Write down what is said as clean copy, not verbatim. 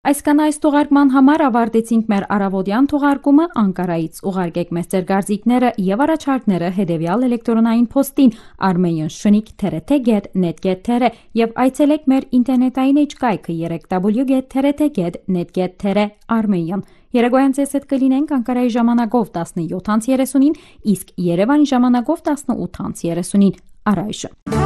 Այսքան այս թողարկման համար ավարտեցինք մեր առավոտյան թողարկումը Անկարայից ուղարկեք մեծ ձեր գարզիկները եւ առաջարկները հետեւյալ էլեկտրոնային փոստին armenian@trt.net.ter եւ այցելեք մեր ինտերնետային էջկայքը www.trt.net.ter/armenian Երեգոյան ձեզ հետ կլինենք Անկարայի ժամանակով 17:30-ին, իսկ Երևանի ժամանակով 18:30-ին առայժմ